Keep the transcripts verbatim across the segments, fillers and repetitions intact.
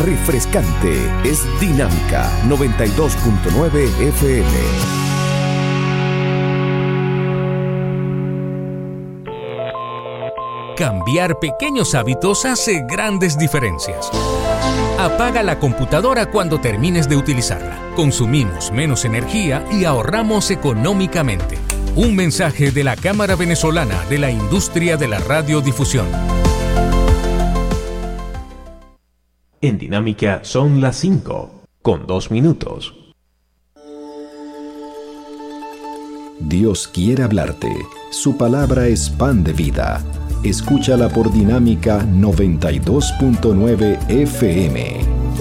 refrescante. Es Dinámica noventa y dos punto nueve F M. Cambiar pequeños hábitos hace grandes diferencias. Apaga la computadora cuando termines de utilizarla. Consumimos menos energía y ahorramos económicamente. Un mensaje de la Cámara Venezolana de la Industria de la Radiodifusión. En Dinámica son las cinco, con dos minutos. Dios quiere hablarte. Su palabra es pan de vida. Escúchala por Dinámica noventa y dos punto nueve F M.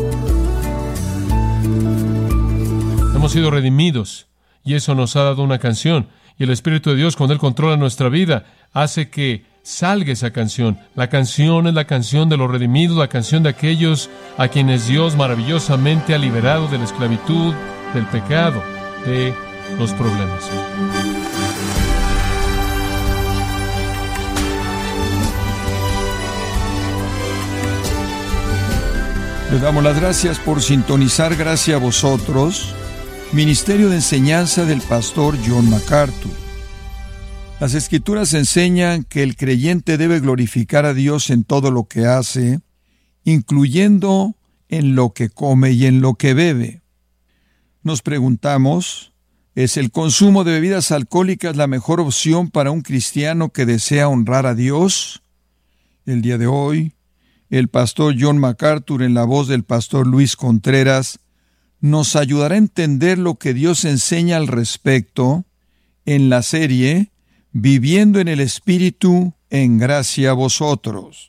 Hemos sido redimidos y eso nos ha dado una canción. Y el Espíritu de Dios, cuando Él controla nuestra vida, hace que salga esa canción. La canción es la canción de los redimidos, la canción de aquellos a quienes Dios maravillosamente ha liberado de la esclavitud, del pecado, de los problemas. Le damos las gracias por sintonizar. Gracias a vosotros. Ministerio de Enseñanza del Pastor John MacArthur. Las Escrituras enseñan que el creyente debe glorificar a Dios en todo lo que hace, incluyendo en lo que come y en lo que bebe. Nos preguntamos, ¿es el consumo de bebidas alcohólicas la mejor opción para un cristiano que desea honrar a Dios? El día de hoy, el pastor John MacArthur, en la voz del pastor Luis Contreras, nos ayudará a entender lo que Dios enseña al respecto en la serie Viviendo en el Espíritu, en gracia a vosotros.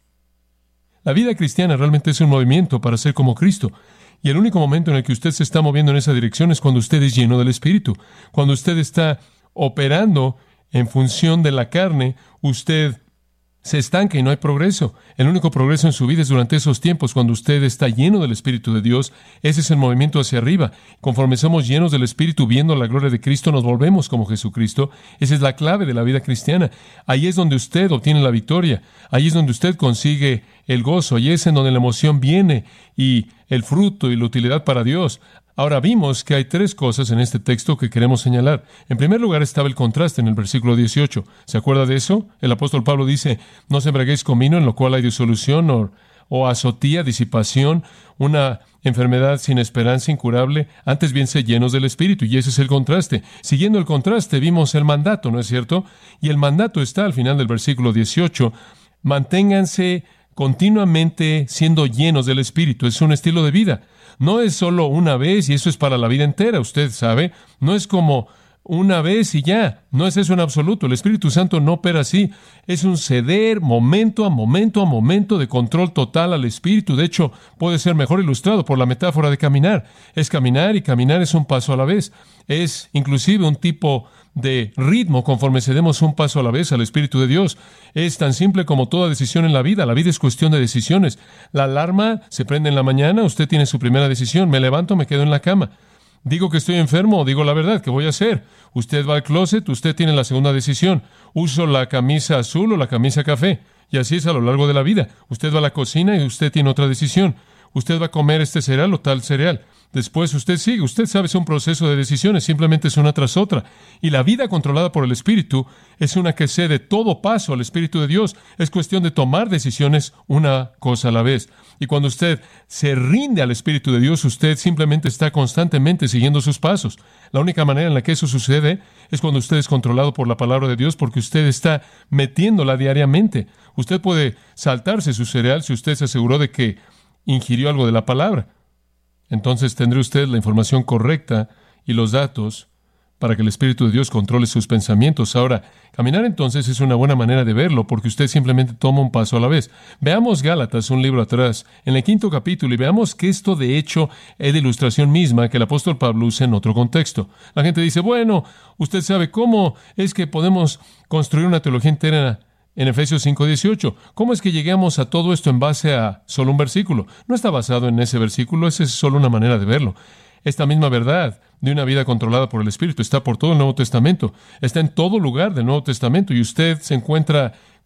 La vida cristiana realmente es un movimiento para ser como Cristo. Y el único momento en el que usted se está moviendo en esa dirección es cuando usted es lleno del Espíritu. Cuando usted está operando en función de la carne, usted se estanca y no hay progreso. El único progreso en su vida es durante esos tiempos, cuando usted está lleno del Espíritu de Dios. Ese es el movimiento hacia arriba. Conforme somos llenos del Espíritu, viendo la gloria de Cristo, nos volvemos como Jesucristo. Esa es la clave de la vida cristiana. Ahí es donde usted obtiene la victoria. Ahí es donde usted consigue el gozo. Ahí es en donde la emoción viene y el fruto y la utilidad para Dios. Ahora vimos que hay tres cosas en este texto que queremos señalar. En primer lugar estaba el contraste en el versículo dieciocho. ¿Se acuerda de eso? El apóstol Pablo dice, no os embriaguéis con vino, en lo cual hay disolución o, o azotía, disipación, una enfermedad sin esperanza, incurable. Antes bien, sed llenos del Espíritu. Y ese es el contraste. Siguiendo el contraste, vimos el mandato, ¿no es cierto? Y el mandato está al final del versículo dieciocho. Manténganse continuamente siendo llenos del Espíritu. Es un estilo de vida. No es solo una vez y eso es para la vida entera, usted sabe. No es como una vez y ya. No es eso en absoluto. El Espíritu Santo no opera así. Es un ceder momento a momento a momento de control total al Espíritu. De hecho, puede ser mejor ilustrado por la metáfora de caminar. Es caminar y caminar es un paso a la vez. Es inclusive un tipo de ritmo conforme cedemos un paso a la vez al Espíritu de Dios. Es tan simple como toda decisión en la vida. La vida es cuestión de decisiones. La alarma se prende en la mañana, usted tiene su primera decisión. Me levanto, me quedo en la cama. Digo que estoy enfermo o digo la verdad, ¿qué voy a hacer? Usted va al closet, usted tiene la segunda decisión. Uso la camisa azul o la camisa café. Y así es a lo largo de la vida. Usted va a la cocina y usted tiene otra decisión. Usted va a comer este cereal o tal cereal. Después usted sigue. Usted sabe, es un proceso de decisiones, simplemente es una tras otra. Y la vida controlada por el Espíritu es una que cede todo paso al Espíritu de Dios. Es cuestión de tomar decisiones una cosa a la vez. Y cuando usted se rinde al Espíritu de Dios, usted simplemente está constantemente siguiendo sus pasos. La única manera en la que eso sucede es cuando usted es controlado por la palabra de Dios, porque usted está metiéndola diariamente. Usted puede saltarse su cereal si usted se aseguró de que ingirió algo de la palabra. Entonces tendrá usted la información correcta y los datos para que el Espíritu de Dios controle sus pensamientos. Ahora, caminar entonces es una buena manera de verlo, porque usted simplemente toma un paso a la vez. Veamos Gálatas, un libro atrás, en el quinto capítulo, y veamos que esto de hecho es la ilustración misma que el apóstol Pablo usa en otro contexto. La gente dice, bueno, usted sabe cómo es que podemos construir una teología entera en Efesios cinco dieciocho. ¿Cómo es que llegamos a todo esto en base a solo un versículo? No está basado en ese versículo, esa es solo una manera de verlo. Esta misma verdad de una vida controlada por el Espíritu está por todo el Nuevo Testamento, está en todo lugar del Nuevo Testamento, y usted se encuentra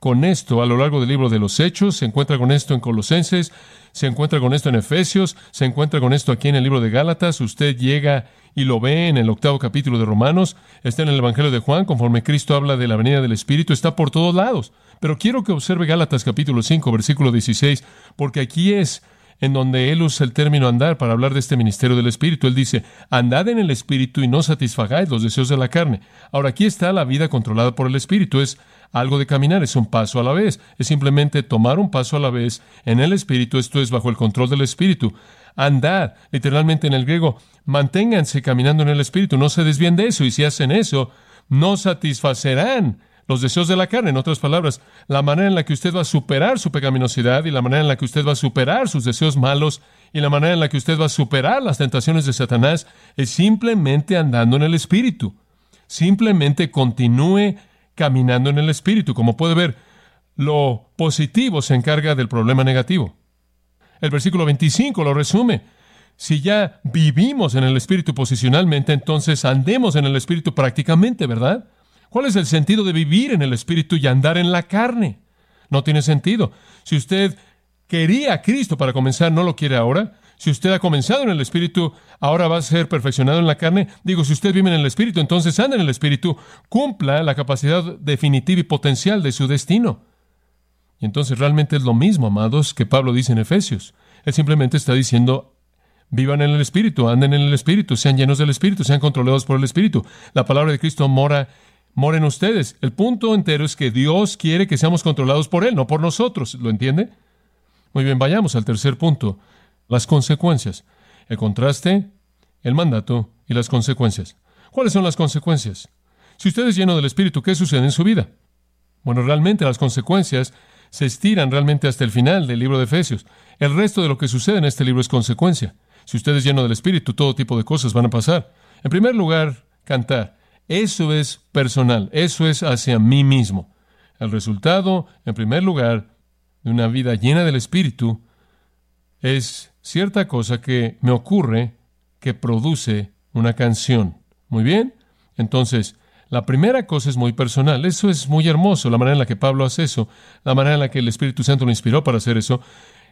con esto a lo largo del libro de los Hechos, se encuentra con esto en Colosenses, se encuentra con esto en Efesios, se encuentra con esto aquí en el libro de Gálatas. Usted llega y lo ve en el octavo capítulo de Romanos, está en el Evangelio de Juan, conforme Cristo habla de la venida del Espíritu, está por todos lados. Pero quiero que observe Gálatas capítulo cinco, versículo dieciséis, porque aquí es en donde él usa el término andar para hablar de este ministerio del Espíritu. Él dice, andad en el Espíritu y no satisfagáis los deseos de la carne. Ahora, aquí está la vida controlada por el Espíritu. Es algo de caminar, es un paso a la vez. Es simplemente tomar un paso a la vez en el Espíritu. Esto es bajo el control del Espíritu. Andad, literalmente en el griego, manténganse caminando en el Espíritu. No se desvíen de eso. Y si hacen eso, no satisfacerán los deseos de la carne. En otras palabras, la manera en la que usted va a superar su pecaminosidad y la manera en la que usted va a superar sus deseos malos y la manera en la que usted va a superar las tentaciones de Satanás es simplemente andando en el Espíritu. Simplemente continúe caminando en el Espíritu. Como puede ver, lo positivo se encarga del problema negativo. El versículo veinticinco lo resume. Si ya vivimos en el Espíritu posicionalmente, entonces andemos en el Espíritu prácticamente, ¿verdad? ¿Cuál es el sentido de vivir en el Espíritu y andar en la carne? No tiene sentido. Si usted quería a Cristo para comenzar, ¿no lo quiere ahora? Si usted ha comenzado en el Espíritu, ahora va a ser perfeccionado en la carne. Digo, si usted vive en el Espíritu, entonces anda en el Espíritu, cumpla la capacidad definitiva y potencial de su destino. Y entonces realmente es lo mismo, amados, que Pablo dice en Efesios. Él simplemente está diciendo, vivan en el Espíritu, anden en el Espíritu, sean llenos del Espíritu, sean controlados por el Espíritu. La palabra de Cristo mora Mora en ustedes. El punto entero es que Dios quiere que seamos controlados por Él, no por nosotros. ¿Lo entiende? Muy bien, vayamos al tercer punto. Las consecuencias. El contraste, el mandato y las consecuencias. ¿Cuáles son las consecuencias? Si usted es lleno del Espíritu, ¿qué sucede en su vida? Bueno, realmente las consecuencias se estiran realmente hasta el final del libro de Efesios. El resto de lo que sucede en este libro es consecuencia. Si usted es lleno del Espíritu, todo tipo de cosas van a pasar. En primer lugar, cantar. Eso es personal, eso es hacia mí mismo. El resultado, en primer lugar, de una vida llena del Espíritu es cierta cosa que me ocurre que produce una canción. Muy bien, entonces, la primera cosa es muy personal. Eso es muy hermoso, la manera en la que Pablo hace eso, la manera en la que el Espíritu Santo lo inspiró para hacer eso,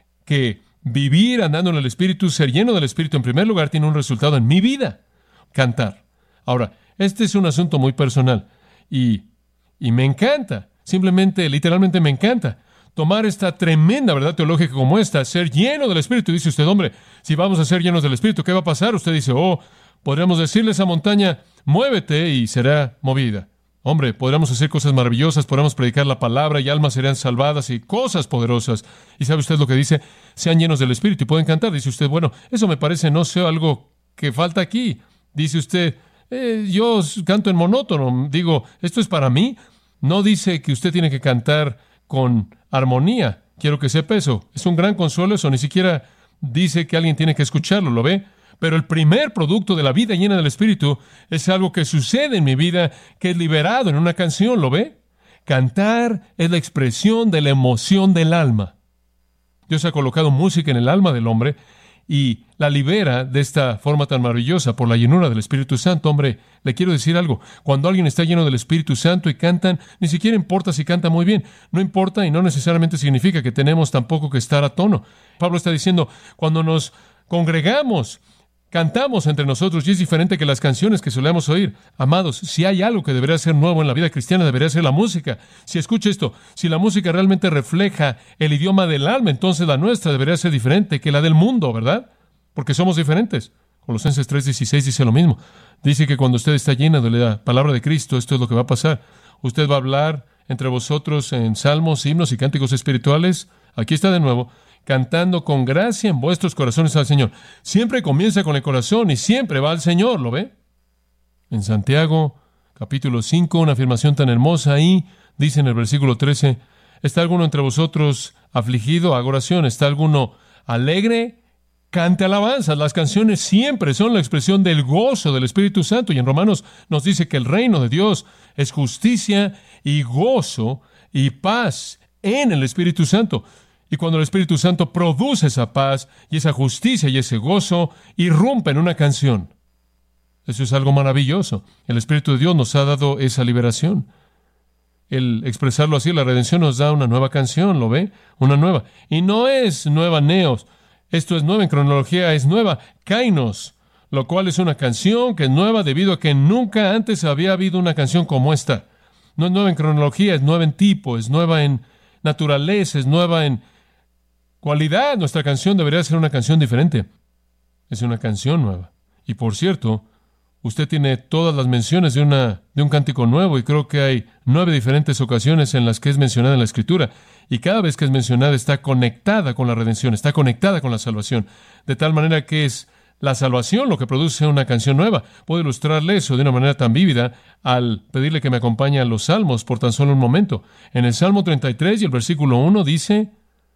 que vivir andando en el Espíritu, ser lleno del Espíritu, en primer lugar, tiene un resultado en mi vida, cantar. Ahora, este es un asunto muy personal y, y me encanta, simplemente, literalmente me encanta tomar esta tremenda verdad teológica como esta, ser lleno del Espíritu. Dice usted, hombre, si vamos a ser llenos del Espíritu, ¿qué va a pasar? Usted dice, oh, podríamos decirle a esa montaña, muévete y será movida. Hombre, podríamos hacer cosas maravillosas, podríamos predicar la palabra y almas serían salvadas y cosas poderosas. ¿Y sabe usted lo que dice? Sean llenos del Espíritu y pueden cantar. Dice usted, bueno, eso me parece, no sé, algo que falta aquí. Dice usted, Eh, yo canto en monótono. Digo, ¿esto es para mí? No dice que usted tiene que cantar con armonía. Quiero que sepa eso. Es un gran consuelo eso. Ni siquiera dice que alguien tiene que escucharlo, ¿lo ve? Pero el primer producto de la vida llena del Espíritu es algo que sucede en mi vida, que es liberado en una canción, ¿lo ve? Cantar es la expresión de la emoción del alma. Dios ha colocado música en el alma del hombre y la libera de esta forma tan maravillosa por la llenura del Espíritu Santo. Hombre, le quiero decir algo. Cuando alguien está lleno del Espíritu Santo y cantan, ni siquiera importa si canta muy bien. No importa y no necesariamente significa que tenemos tampoco que estar a tono. Pablo está diciendo, cuando nos congregamos, cantamos entre nosotros y es diferente que las canciones que solemos oír. Amados, si hay algo que debería ser nuevo en la vida cristiana, debería ser la música. Si escucha esto, si la música realmente refleja el idioma del alma, entonces la nuestra debería ser diferente que la del mundo, ¿verdad? Porque somos diferentes. Colosenses tres dieciséis dice lo mismo. Dice que cuando usted está lleno de la palabra de Cristo, esto es lo que va a pasar. Usted va a hablar entre vosotros en salmos, himnos y cánticos espirituales. Aquí está de nuevo. Cantando con gracia en vuestros corazones al Señor. Siempre comienza con el corazón y siempre va al Señor, ¿lo ve? En Santiago, capítulo cinco, una afirmación tan hermosa ahí, dice en el versículo trece, ¿está alguno entre vosotros afligido? Haga oración. ¿Está alguno alegre? Cante alabanzas. Las canciones siempre son la expresión del gozo del Espíritu Santo. Y en Romanos nos dice que el reino de Dios es justicia y gozo y paz en el Espíritu Santo. Y cuando el Espíritu Santo produce esa paz y esa justicia y ese gozo, irrumpe en una canción. Eso es algo maravilloso. El Espíritu de Dios nos ha dado esa liberación. el expresarlo así. La redención nos da una nueva canción, ¿lo ve? Una nueva. Y no es nueva neos. Esto es nueva en cronología, es nueva kainos, lo cual es una canción que es nueva debido a que nunca antes había habido una canción como esta. No es nueva en cronología, es nueva en tipo, es nueva en naturaleza, es nueva en cualidad. Nuestra canción debería ser una canción diferente. Es una canción nueva. Y por cierto, usted tiene todas las menciones de, una, de un cántico nuevo, y creo que hay nueve diferentes ocasiones en las que es mencionada en la Escritura. Y cada vez que es mencionada está conectada con la redención, está conectada con la salvación. De tal manera que es la salvación lo que produce una canción nueva. Puedo ilustrarle eso de una manera tan vívida al pedirle que me acompañe a los Salmos por tan solo un momento. En el Salmo treinta y tres y el versículo uno dice: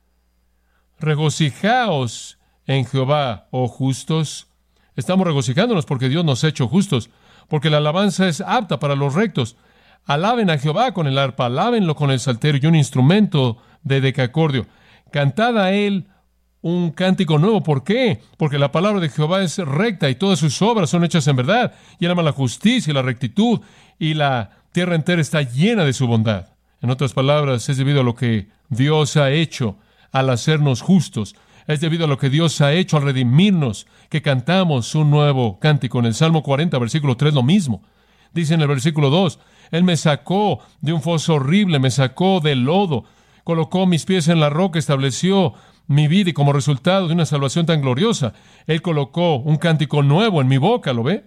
regocijaos en Jehová, oh justos. Estamos regocijándonos porque Dios nos ha hecho justos, porque la alabanza es apta para los rectos. Alaben a Jehová con el arpa, alábenlo con el salterio y un instrumento de decacordio. Cantad a él un cántico nuevo. ¿Por qué? Porque la palabra de Jehová es recta y todas sus obras son hechas en verdad. Y él ama la justicia y la rectitud, y la tierra entera está llena de su bondad. En otras palabras, es debido a lo que Dios ha hecho al hacernos justos. Es debido a lo que Dios ha hecho al redimirnos, que cantamos un nuevo cántico. En el Salmo cuarenta, versículo tres, lo mismo. Dice en el versículo dos, Él me sacó de un foso horrible, me sacó del lodo, colocó mis pies en la roca, estableció mi vida, y como resultado de una salvación tan gloriosa, Él colocó un cántico nuevo en mi boca, ¿lo ve?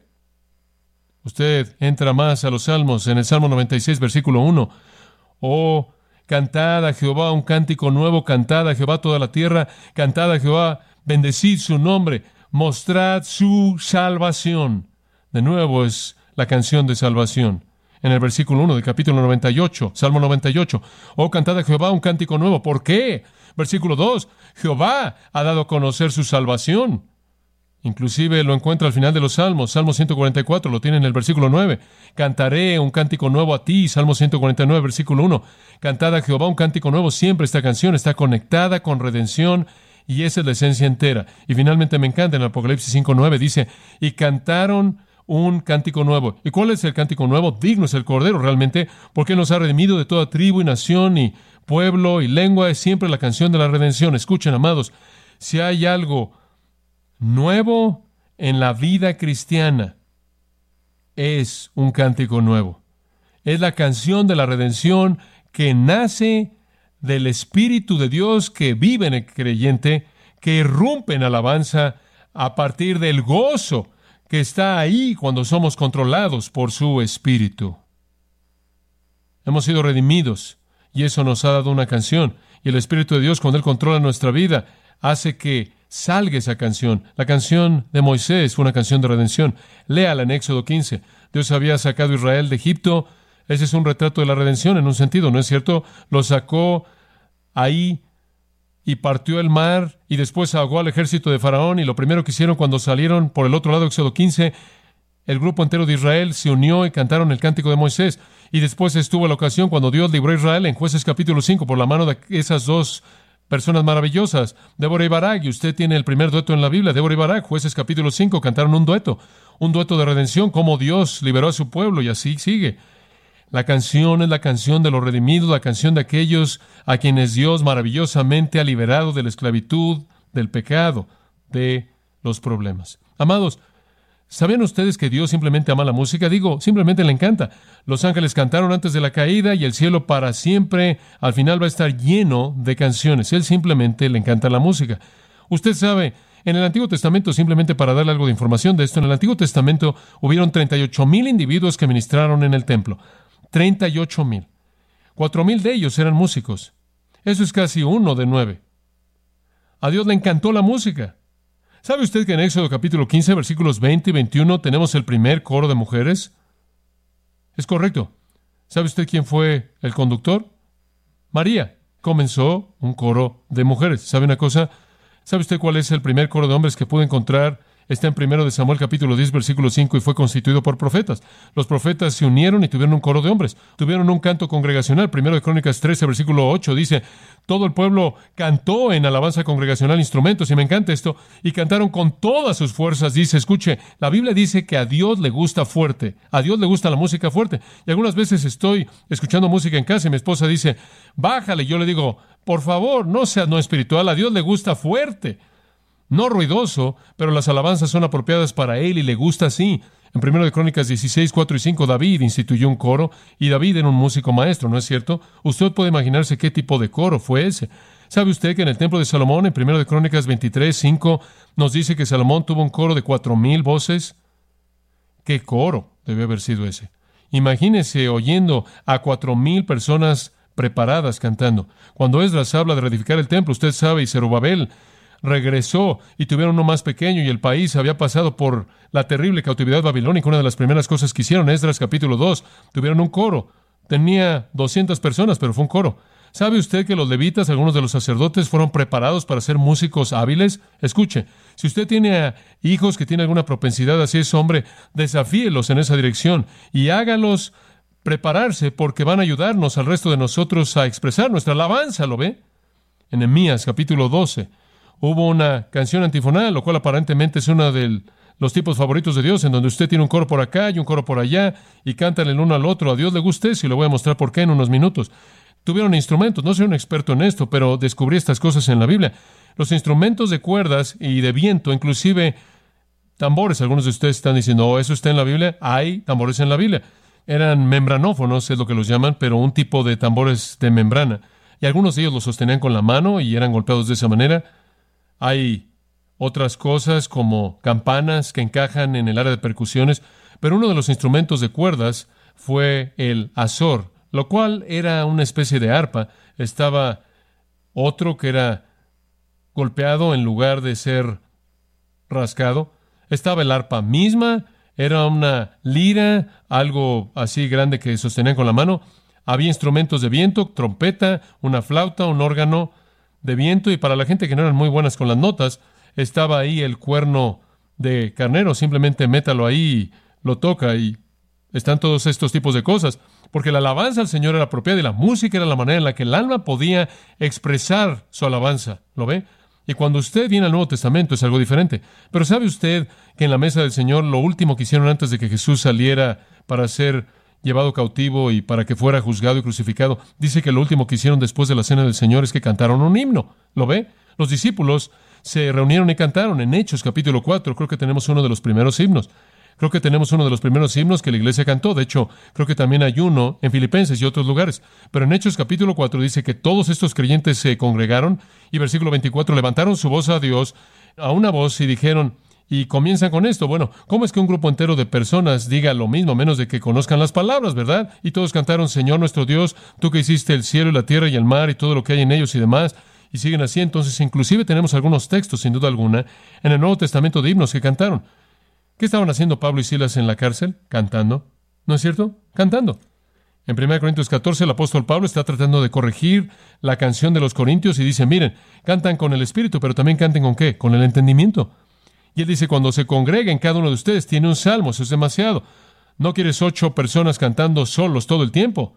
Usted entra más a los Salmos, en el Salmo noventa y seis, versículo uno. Oh, cantad a Jehová un cántico nuevo, cantad a Jehová toda la tierra, cantad a Jehová, bendecid su nombre, mostrad su salvación. De nuevo es la canción de salvación. En el versículo uno del capítulo noventa y ocho, Salmo noventa y ocho, oh, cantad a Jehová un cántico nuevo. ¿Por qué? Versículo dos, Jehová ha dado a conocer su salvación. Inclusive lo encuentra al final de los Salmos. Salmo ciento cuarenta y cuatro, lo tiene en el versículo nueve. Cantaré un cántico nuevo a ti. Salmo ciento cuarenta y nueve, versículo uno. Cantad a Jehová un cántico nuevo. Siempre esta canción está conectada con redención, y esa es la esencia entera. Y finalmente me encanta en el Apocalipsis cinco nueve, dice, y cantaron un cántico nuevo. ¿Y cuál es el cántico nuevo? Digno es el Cordero realmente, porque Él nos ha redimido de toda tribu y nación y pueblo y lengua. Es siempre la canción de la redención. Escuchen, amados, si hay algo nuevo en la vida cristiana, es un cántico nuevo. Es la canción de la redención que nace del Espíritu de Dios que vive en el creyente, que irrumpe en alabanza a partir del gozo que está ahí cuando somos controlados por su Espíritu. Hemos sido redimidos, y eso nos ha dado una canción. Y el Espíritu de Dios, cuando Él controla nuestra vida, hace que salga esa canción. La canción de Moisés fue una canción de redención. Léala en Éxodo quince. Dios había sacado a Israel de Egipto. Ese es un retrato de la redención en un sentido, ¿no es cierto? Lo sacó ahí y partió el mar, y después ahogó al ejército de Faraón. Y lo primero que hicieron cuando salieron por el otro lado, Éxodo quince, el grupo entero de Israel se unió y cantaron el cántico de Moisés. Y después estuvo la ocasión cuando Dios libró a Israel en Jueces capítulo cinco por la mano de esas dos personas maravillosas, Débora y Barak. Y usted tiene el primer dueto en la Biblia, Débora y Barak. Jueces capítulo cinco, cantaron un dueto, un dueto de redención, cómo Dios liberó a su pueblo, y así sigue. La canción es la canción de los redimidos, la canción de aquellos a quienes Dios maravillosamente ha liberado de la esclavitud, del pecado, de los problemas. Amados, ¿sabían ustedes que Dios simplemente ama la música? Digo, simplemente le encanta. Los ángeles cantaron antes de la caída, y el cielo para siempre, al final, va a estar lleno de canciones. Él simplemente le encanta la música. Usted sabe, en el Antiguo Testamento, simplemente para darle algo de información de esto, en el Antiguo Testamento hubieron treinta y ocho mil individuos que ministraron en el templo. treinta y ocho mil. Cuatro mil de ellos eran músicos. Eso es casi uno de nueve. A Dios le encantó la música. ¿Sabe usted que en Éxodo capítulo quince, versículos veinte y veintiuno, tenemos el primer coro de mujeres? Es correcto. ¿Sabe usted quién fue el conductor? María. Comenzó un coro de mujeres. ¿Sabe una cosa? ¿Sabe usted cuál es el primer coro de hombres que pudo encontrar Está en primero de Samuel capítulo diez, versículo cinco, y fue constituido por profetas. Los profetas se unieron y tuvieron un coro de hombres. Tuvieron un canto congregacional. Primero de Crónicas trece, versículo ocho, dice, todo el pueblo cantó en alabanza congregacional instrumentos, y me encanta esto, y cantaron con todas sus fuerzas. Dice, escuche, la Biblia dice que a Dios le gusta fuerte, a Dios le gusta la música fuerte. Y algunas veces estoy escuchando música en casa y mi esposa dice, bájale. Yo le digo, por favor, no seas no espiritual, a Dios le gusta fuerte. No ruidoso, pero las alabanzas son apropiadas para Él y le gusta así. En primero de Crónicas dieciséis, cuatro y cinco, David instituyó un coro y David era un músico maestro, ¿no es cierto? Usted puede imaginarse qué tipo de coro fue ese. ¿Sabe usted que en el templo de Salomón, en primero de Crónicas veintitrés, cinco, nos dice que Salomón tuvo un coro de cuatro mil voces? ¿Qué coro debe haber sido ese? Imagínese oyendo a cuatro mil personas preparadas cantando. Cuando Esdras habla de reedificar el templo, usted sabe, y Zerubabel regresó y tuvieron uno más pequeño y el país había pasado por la terrible cautividad babilónica. Una de las primeras cosas que hicieron, Esdras capítulo dos, tuvieron un coro. Tenía doscientas personas, pero fue un coro. ¿Sabe usted que los levitas, algunos de los sacerdotes, fueron preparados para ser músicos hábiles? Escuche, si usted tiene hijos que tienen alguna propensidad hacia ese hombre, desafíelos en esa dirección y hágalos prepararse, porque van a ayudarnos al resto de nosotros a expresar nuestra alabanza, ¿lo ve? En Nehemías capítulo doce, hubo una canción antifonal, lo cual aparentemente es uno de los tipos favoritos de Dios, en donde usted tiene un coro por acá y un coro por allá, y cantan el uno al otro. A Dios le gusta eso, y le voy a mostrar por qué en unos minutos. Tuvieron instrumentos, no soy un experto en esto, pero descubrí estas cosas en la Biblia. Los instrumentos de cuerdas y de viento, inclusive tambores, algunos de ustedes están diciendo, oh, ¿eso está en la Biblia? Hay tambores en la Biblia. Eran membranófonos, es lo que los llaman, pero un tipo de tambores de membrana. Y algunos de ellos los sostenían con la mano y eran golpeados de esa manera. Hay otras cosas como campanas que encajan en el área de percusiones, pero uno de los instrumentos de cuerdas fue el azor, lo cual era una especie de arpa. Estaba otro que era golpeado en lugar de ser rascado. Estaba el arpa misma, era una lira, algo así grande que sostenían con la mano. Había instrumentos de viento, trompeta, una flauta, un órgano de viento, y para la gente que no eran muy buenas con las notas, estaba ahí el cuerno de carnero. Simplemente métalo ahí y lo toca, y están todos estos tipos de cosas, porque la alabanza al Señor era apropiada y la música era la manera en la que el alma podía expresar su alabanza, ¿lo ve? Y cuando usted viene al Nuevo Testamento es algo diferente. Pero ¿sabe usted que en la mesa del Señor lo último que hicieron antes de que Jesús saliera para ser llevado cautivo y para que fuera juzgado y crucificado, dice que lo último que hicieron después de la cena del Señor es que cantaron un himno? ¿Lo ve? Los discípulos se reunieron y cantaron. En Hechos capítulo cuatro creo que tenemos uno de los primeros himnos. Creo que tenemos uno de los primeros himnos que la iglesia cantó. De hecho, creo que también hay uno en Filipenses y otros lugares. Pero en Hechos capítulo cuatro dice que todos estos creyentes se congregaron y versículo veinticuatro, levantaron su voz a Dios a una voz y dijeron, y comienzan con esto, bueno, ¿cómo es que un grupo entero de personas diga lo mismo a menos de que conozcan las palabras, verdad? Y todos cantaron, Señor nuestro Dios, tú que hiciste el cielo y la tierra y el mar y todo lo que hay en ellos y demás. Y siguen así. Entonces, inclusive tenemos algunos textos, sin duda alguna, en el Nuevo Testamento de himnos que cantaron. ¿Qué estaban haciendo Pablo y Silas en la cárcel? Cantando. ¿No es cierto? Cantando. En primera Corintios catorce, el apóstol Pablo está tratando de corregir la canción de los corintios y dice, miren, cantan con el espíritu, pero también canten ¿con qué? Con el entendimiento. Y él dice, cuando se congreguen, cada uno de ustedes tiene un salmo, eso es demasiado. No quieres ocho personas cantando solos todo el tiempo.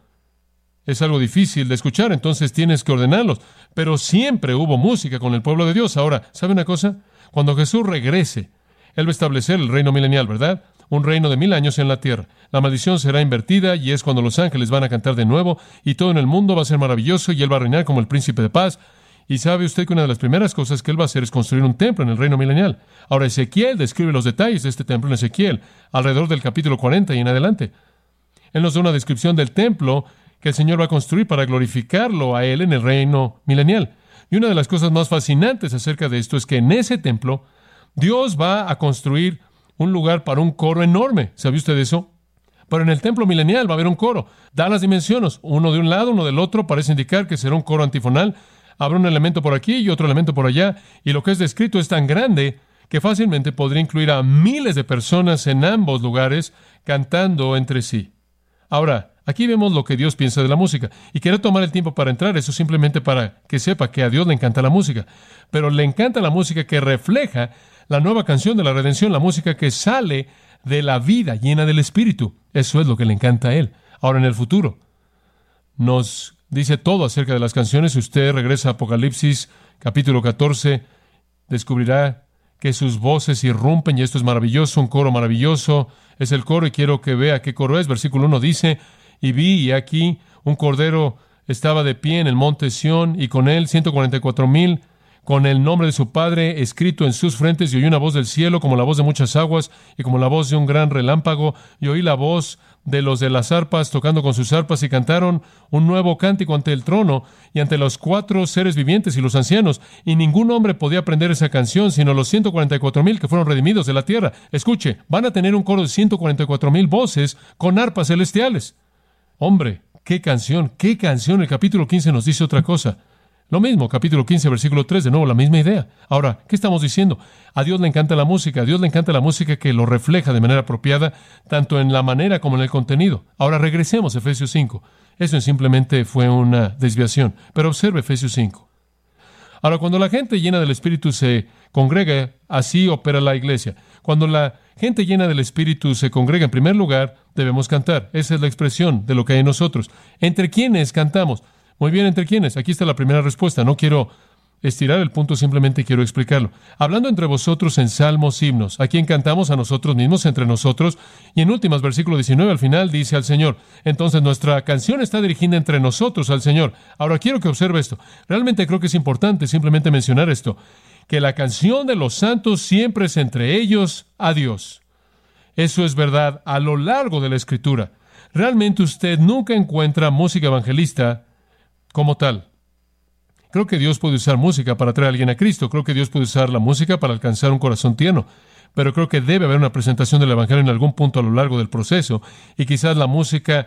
Es algo difícil de escuchar, entonces tienes que ordenarlos. Pero siempre hubo música con el pueblo de Dios. Ahora, ¿sabe una cosa? Cuando Jesús regrese, Él va a establecer el reino milenial, ¿verdad? Un reino de mil años en la tierra. La maldición será invertida y es cuando los ángeles van a cantar de nuevo y todo en el mundo va a ser maravilloso y Él va a reinar como el príncipe de paz. Y sabe usted que una de las primeras cosas que Él va a hacer es construir un templo en el reino milenial. Ahora, Ezequiel describe los detalles de este templo en Ezequiel, alrededor del capítulo cuarenta y en adelante. Él nos da una descripción del templo que el Señor va a construir para glorificarlo a Él en el reino milenial. Y una de las cosas más fascinantes acerca de esto es que en ese templo Dios va a construir un lugar para un coro enorme. ¿Sabe usted eso? Pero en el templo milenial va a haber un coro. Da las dimensiones, uno de un lado, uno del otro, parece indicar que será un coro antifonal. Habrá un elemento por aquí y otro elemento por allá. Y lo que es descrito es tan grande que fácilmente podría incluir a miles de personas en ambos lugares cantando entre sí. Ahora, Aquí vemos lo que Dios piensa de la música. Y quiero tomar el tiempo para entrar, eso simplemente para que sepa que a Dios le encanta la música. Pero le encanta la música que refleja la nueva canción de la redención, la música que sale de la vida llena del Espíritu. Eso es lo que le encanta a Él. Ahora, en el futuro, nos dice todo acerca de las canciones. Si usted regresa a Apocalipsis, capítulo catorce, descubrirá que sus voces irrumpen, y esto es maravilloso, un coro maravilloso. Es el coro, y quiero que vea qué coro es. Versículo uno dice, y vi, y aquí un cordero estaba de pie en el monte Sión, y con él ciento cuarenta y cuatro mil, con el nombre de su Padre escrito en sus frentes, y oí una voz del cielo como la voz de muchas aguas, y como la voz de un gran relámpago, y oí la voz de los de las arpas tocando con sus arpas, y cantaron un nuevo cántico ante el trono y ante los cuatro seres vivientes y los ancianos, y ningún hombre podía aprender esa canción, sino los ciento cuarenta y cuatro mil que fueron redimidos de la tierra. Escuche, van a tener un coro de ciento cuarenta y cuatro mil voces con arpas celestiales. Hombre, qué canción, qué canción. El capítulo quince nos dice otra cosa. Lo mismo, capítulo quince, versículo tres, de nuevo, la misma idea. Ahora, ¿qué estamos diciendo? A Dios le encanta la música, a Dios le encanta la música que lo refleja de manera apropiada, tanto en la manera como en el contenido. Ahora, regresemos a Efesios cinco. Eso simplemente fue una desviación, pero observe Efesios cinco. Ahora, cuando la gente llena del Espíritu se congrega, así opera la iglesia. Cuando la gente llena del Espíritu se congrega, en primer lugar, debemos cantar. Esa es la expresión de lo que hay en nosotros. ¿Entre quiénes cantamos? Muy bien, ¿entre quiénes? Aquí está la primera respuesta. No quiero estirar el punto, simplemente quiero explicarlo. Hablando entre vosotros en salmos, himnos. ¿A quién cantamos? A nosotros mismos, entre nosotros. Y en últimas, versículo diecinueve, al final, dice al Señor. Entonces, nuestra canción está dirigida entre nosotros al Señor. Ahora, quiero que observe esto. Realmente creo que es importante simplemente mencionar esto. Que la canción de los santos siempre es entre ellos a Dios. Eso es verdad a lo largo de la Escritura. Realmente usted nunca encuentra música evangelista como tal. Creo que Dios puede usar música para traer a alguien a Cristo. Creo que Dios puede usar la música para alcanzar un corazón tierno. Pero creo que debe haber una presentación del Evangelio en algún punto a lo largo del proceso. Y quizás la música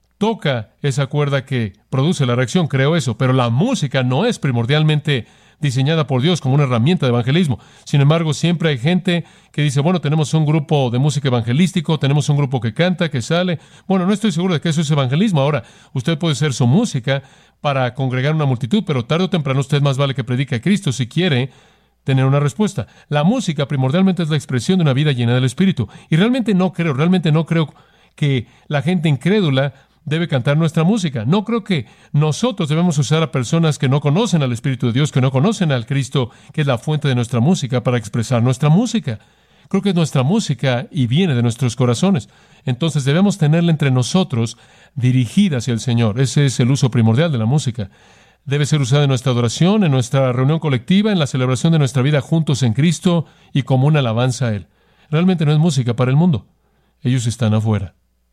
toca esa cuerda que produce la reacción. Creo eso. Pero la música no es primordialmente diseñada por Dios como una herramienta de evangelismo. Sin embargo, siempre hay gente que dice, bueno, tenemos un grupo de música evangelístico, tenemos un grupo que canta, que sale. Bueno, no estoy seguro de que eso es evangelismo. Ahora, usted puede ser su música para congregar una multitud, pero tarde o temprano usted más vale que predique a Cristo si quiere tener una respuesta. La música primordialmente es la expresión de una vida llena del Espíritu. Y realmente no creo, realmente no creo que la gente incrédula debe cantar nuestra música. No creo que nosotros debemos usar a personas que no conocen al Espíritu de Dios, que no conocen al Cristo, que es la fuente de nuestra música, para expresar nuestra música. Creo que es nuestra música y viene de nuestros corazones. Entonces debemos tenerla entre nosotros, dirigida hacia el Señor. Ese es el uso primordial de la música. Debe ser usada en nuestra adoración, en nuestra reunión colectiva, en la celebración de nuestra vida juntos en Cristo y como una alabanza a Él. Realmente no es música para el mundo. Ellos están afuera.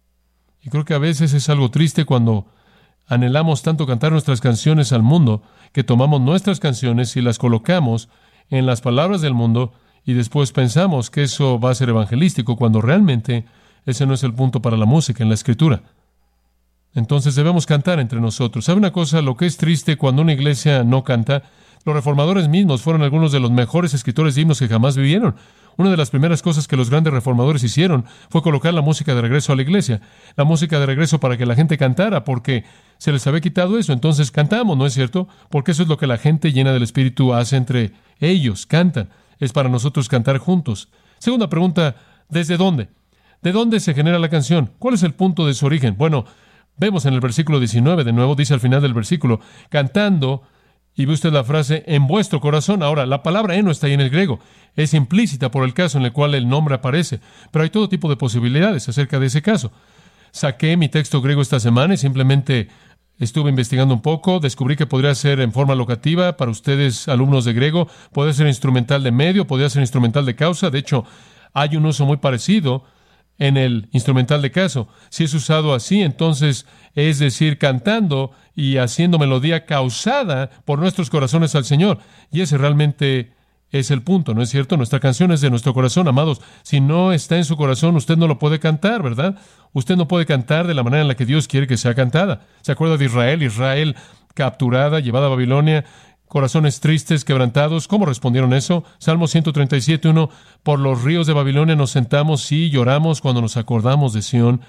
Y creo que a veces es algo triste cuando anhelamos tanto cantar nuestras canciones al mundo, que tomamos nuestras canciones y las colocamos en las palabras del mundo y después pensamos que eso va a ser evangelístico, cuando realmente ese no es el punto para la música en la Escritura. Entonces debemos cantar entre nosotros. ¿Sabe una cosa? Lo que es triste cuando una iglesia no canta, los reformadores mismos fueron algunos de los mejores escritores de himnos que jamás vivieron. Una de las primeras cosas que los grandes reformadores hicieron fue colocar la música de regreso a la iglesia, la música de regreso para que la gente cantara, porque se les había quitado eso. Entonces cantamos, ¿no es cierto? Porque eso es lo que la gente llena del Espíritu hace entre ellos, cantan. Es para nosotros cantar juntos. Segunda pregunta, ¿desde dónde? ¿De dónde se genera la canción? ¿Cuál es el punto de su origen? Bueno, vemos en el versículo diecinueve, de nuevo, dice al final del versículo, cantando. Y ve usted la frase, en vuestro corazón. Ahora, la palabra en no está ahí en el griego. Es implícita por el caso en el cual el nombre aparece. Pero hay todo tipo de posibilidades acerca de ese caso. Saqué mi texto griego esta semana y simplemente estuve investigando un poco. Descubrí que podría ser en forma locativa para ustedes, alumnos de griego. Podría ser instrumental de medio, podría ser instrumental de causa. De hecho, hay un uso muy parecido en el instrumental de caso. Si es usado así, entonces es decir, cantando y haciendo melodía causada por nuestros corazones al Señor. Y ese realmente es el punto, ¿no es cierto? Nuestra canción es de nuestro corazón, amados. Si no está en su corazón, usted no lo puede cantar, ¿verdad? Usted no puede cantar de la manera en la que Dios quiere que sea cantada. ¿Se acuerda de Israel? Israel capturada, llevada a Babilonia, corazones tristes, quebrantados. ¿Cómo respondieron eso? Salmo ciento treinta y siete, uno. Por los ríos de Babilonia nos sentamos y lloramos cuando nos acordamos de Sión.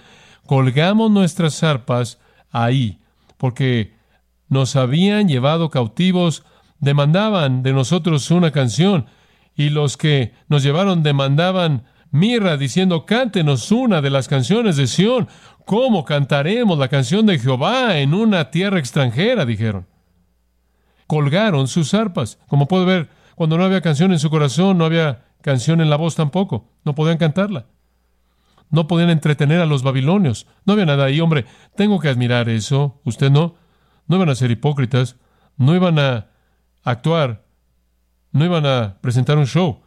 colgamos nuestras arpas ahí, porque nos habían llevado cautivos, demandaban de nosotros una canción, y los que nos llevaron demandaban mirra, diciendo, cántenos una de las canciones de Sión. ¿Cómo cantaremos la canción de Jehová en una tierra extranjera?, dijeron. Colgaron sus arpas. Como puede ver, cuando no había canción en su corazón, no había canción en la voz tampoco. No podían cantarla. No podían entretener a los babilonios. No había nada ahí. Hombre, tengo que admirar eso. ¿Usted no? No iban a ser hipócritas. No iban a actuar. No iban a presentar un show.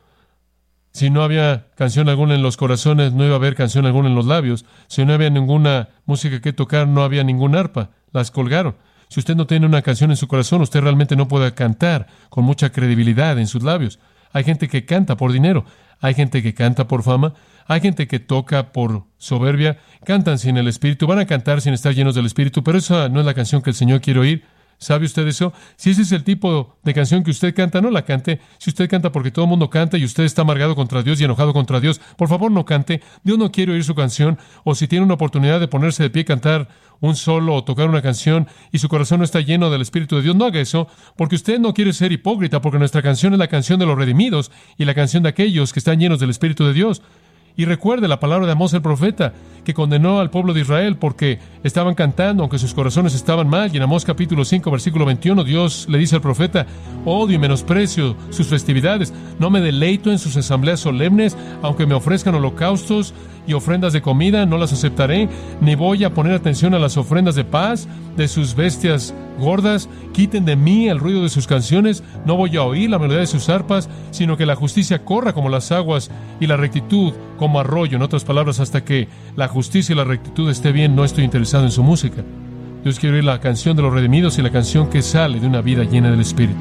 Si no había canción alguna en los corazones, no iba a haber canción alguna en los labios. Si no había ninguna música que tocar, no había ningún arpa. Las colgaron. Si usted no tiene una canción en su corazón, usted realmente no puede cantar con mucha credibilidad en sus labios. Hay gente que canta por dinero. Hay gente que canta por fama. Hay gente que toca por soberbia. Cantan sin el Espíritu. Van a cantar sin estar llenos del Espíritu. Pero esa no es la canción que el Señor quiere oír. ¿Sabe usted eso? Si ese es el tipo de canción que usted canta, no la cante. Si usted canta porque todo el mundo canta y usted está amargado contra Dios y enojado contra Dios, por favor no cante. Dios no quiere oír su canción. O si tiene una oportunidad de ponerse de pie y cantar un solo o tocar una canción y su corazón no está lleno del Espíritu de Dios, no haga eso, porque usted no quiere ser hipócrita, porque nuestra canción es la canción de los redimidos y la canción de aquellos que están llenos del Espíritu de Dios. Y recuerde la palabra de Amós el profeta, que condenó al pueblo de Israel porque estaban cantando, aunque sus corazones estaban mal. Y en Amós capítulo cinco, versículo veintiuno, Dios le dice al profeta, odio y menosprecio sus festividades, no me deleito en sus asambleas solemnes, aunque me ofrezcan holocaustos y ofrendas de comida, no las aceptaré, ni voy a poner atención a las ofrendas de paz de sus bestias gordas. Quiten de mí el ruido de sus canciones, no voy a oír la melodía de sus arpas, sino que la justicia corra como las aguas y la rectitud como arroyo. En otras palabras, hasta que la justicia y la rectitud esté bien, no estoy interesado en su música. Dios quiere oír la canción de los redimidos y la canción que sale de una vida llena del Espíritu.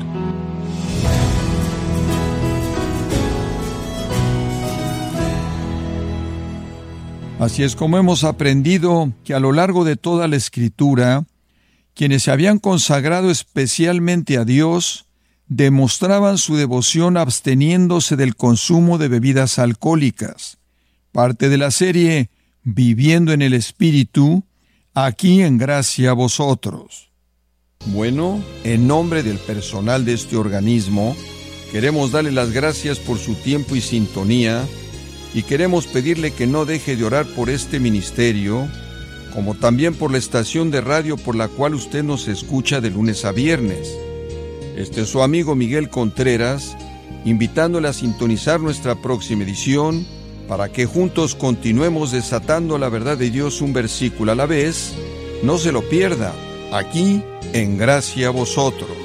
Así es como hemos aprendido que a lo largo de toda la Escritura, quienes se habían consagrado especialmente a Dios, demostraban su devoción absteniéndose del consumo de bebidas alcohólicas. Parte de la serie Viviendo en el Espíritu, aquí en Gracia a Vosotros. Bueno, en nombre del personal de este organismo, queremos darle las gracias por su tiempo y sintonía, y queremos pedirle que no deje de orar por este ministerio, como también por la estación de radio por la cual usted nos escucha de lunes a viernes. Este es su amigo Miguel Contreras, invitándole a sintonizar nuestra próxima edición para que juntos continuemos desatando la verdad de Dios un versículo a la vez. No se lo pierda, aquí en Gracia a Vosotros.